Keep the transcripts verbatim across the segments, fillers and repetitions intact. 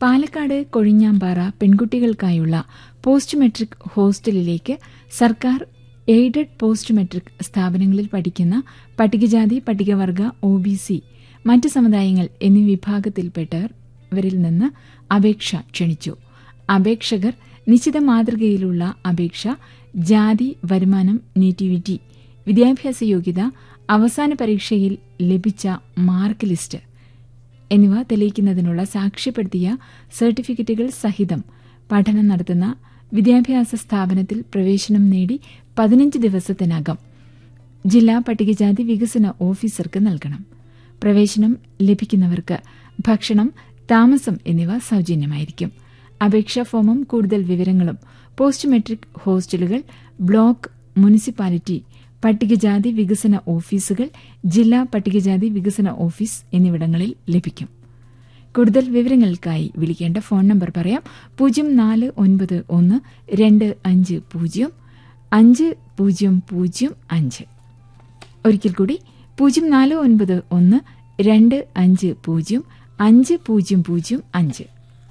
Palakkad Kozhinjampara പെൺകുട്ടികൾക്കായുള്ള post metric ഹോസ്റ്റലിലേക്ക് സർക്കാർ aided post metric സ്ഥാപനങ്ങളിൽ പഠിക്കുന്ന പട്ടികജാതി പട്ടികവർഗ ഒ ബി സി മറ്റ് സമുദായങ്ങൾ എന്നീ വിഭാഗത്തിൽപ്പെട്ടവരിൽ നിന്ന് അപേക്ഷ ക്ഷണിച്ചു. അപേക്ഷകർ നിശ്ചിത മാതൃകയിലുള്ള അപേക്ഷ, ജാതി, വരുമാനം, നേറ്റിവിറ്റി, വിദ്യാഭ്യാസ യോഗ്യത, അവസാന പരീക്ഷയിൽ ലഭിച്ച മാർക്ക് ലിസ്റ്റ് എന്നിവ തെളിയിക്കുന്നതിനുള്ള സാക്ഷ്യപ്പെടുത്തിയ സർട്ടിഫിക്കറ്റുകൾ സഹിതം പഠനം നടത്തുന്ന വിദ്യാഭ്യാസ സ്ഥാപനത്തിൽ പ്രവേശനം നേടി പതിനഞ്ച് ദിവസത്തിനകം ജില്ലാ പട്ടികജാതി വികസന ഓഫീസർക്ക് നൽകണം. പ്രവേശനം ലഭിക്കുന്നവർക്ക് ഭക്ഷണം, താമസം എന്നിവ സൌജന്യമായിരിക്കും. അപേക്ഷാ ഫോമും കൂടുതൽ വിവരങ്ങളും പോസ്റ്റ് മെട്രിക് ഹോസ്റ്റലുകൾ, ബ്ലോക്ക്, മുനിസിപ്പാലിറ്റി, പട്ടികജാതി വികസന ഓഫീസുകൾ, ജില്ലാ പട്ടികജാതി വികസന ഓഫീസ് എന്നിവിടങ്ങളിൽ ലഭിക്കും. കൂടുതൽ വിവരങ്ങൾക്കായി വിളിക്കേണ്ട ഫോൺ നമ്പർ പറയാം. പൂജ്യം നാല് ഒൻപത് ഒന്ന് രണ്ട് അഞ്ച് പൂജ്യം അഞ്ച് പൂജ്യം പൂജ്യം അഞ്ച്. ഒരിക്കൽ കൂടി പൂജ്യം നാല് ഒൻപത് ഒന്ന് രണ്ട് അഞ്ച് പൂജ്യം അഞ്ച് പൂജ്യം പൂജ്യം അഞ്ച്.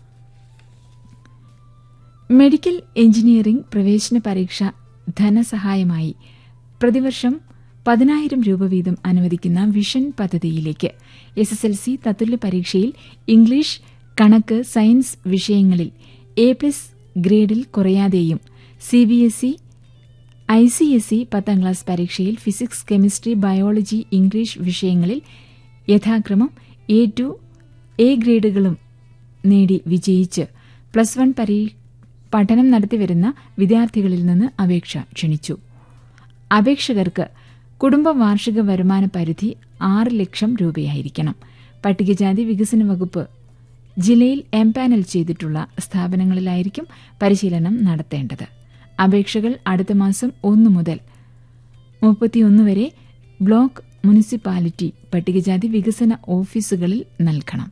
മെഡിക്കൽ എഞ്ചിനീയറിംഗ് പ്രവേശന പരീക്ഷ ധനസഹായമായി പ്രതിവർഷം പതിനായിരം രൂപ വീതം അനുവദിക്കുന്ന വിഷൻ പദ്ധതിയിലേക്ക് എസ് എസ് എൽ സി തത്തുല്യ പരീക്ഷയിൽ ഇംഗ്ലീഷ്, കണക്ക്, സയൻസ് വിഷയങ്ങളിൽ A plus ഗ്രേഡിൽ കുറയാതെയും C B S E, I C S E പത്താം ക്ലാസ് പരീക്ഷയിൽ ഫിസിക്സ്, കെമിസ്ട്രി, ബയോളജി, ഇംഗ്ലീഷ് വിഷയങ്ങളിൽ യഥാക്രമം എ ടു, എ ഗ്രേഡുകളും നേടി വിജയിച്ച് പ്ലസ് വൺ പഠനം നടത്തിവരുന്ന വിദ്യാർത്ഥികളിൽ നിന്ന് അപേക്ഷ ക്ഷണിച്ചു. അപേക്ഷകർക്ക് കുടുംബ വാർഷിക വരുമാന പരിധി ആറ് ലക്ഷം രൂപയായിരിക്കണം. പട്ടികജാതി വികസന വകുപ്പ് ജില്ലയിൽ എംപാനൽ ചെയ്തിട്ടുള്ള സ്ഥാപനങ്ങളിലായിരിക്കും പരിശീലനം നടത്തേണ്ടത്. അപേക്ഷകൾ അടുത്ത മാസം ഒന്ന് മുതൽ മുപ്പത്തിയൊന്ന് വരെ ബ്ലോക്ക്, മുനിസിപ്പാലിറ്റി, പട്ടികജാതി വികസന ഓഫീസുകളിൽ നൽകണം.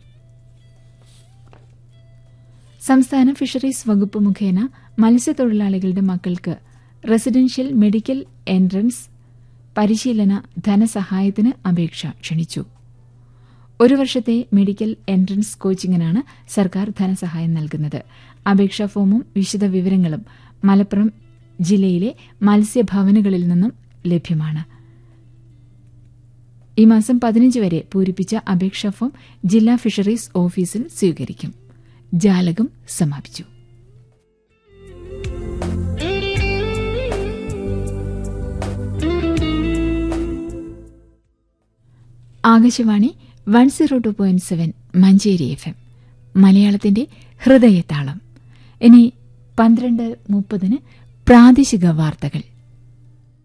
സംസ്ഥാന ഫിഷറീസ് വകുപ്പ് മുഖേന മത്സ്യത്തൊഴിലാളികളുടെ മക്കൾക്ക് റെസിഡൻഷ്യൽ മെഡിക്കൽ എൻട്രൻസ് പരിശീലന ധനസഹായത്തിന് അപേക്ഷ ക്ഷണിച്ചു. ഒരു വർഷത്തെ മെഡിക്കൽ എൻട്രൻസ് കോച്ചിങ്ങിനാണ് സർക്കാർ ധനസഹായം നൽകുന്നത്. അപേക്ഷാ ഫോമും വിശദ വിവരങ്ങളും മലപ്പുറം ജില്ലയിലെ മത്സ്യഭവനുകളിൽ നിന്നും ലഭ്യമാണ്. ഈ മാസം പതിനഞ്ച് വരെ പൂരിപ്പിച്ച അപേക്ഷാ ഫോം ജില്ലാ ഫിഷറീസ് ഓഫീസിൽ സ്വീകരിക്കും. ജാലകം സമാപിച്ചു. Akashvani one zero two point seven Manjeri F M, മലയാളത്തിന്റെ ഹൃദയതാളം. ഇനി പന്ത്രണ്ട് മുപ്പതിന് പ്രാദേശിക വാർത്തകൾ.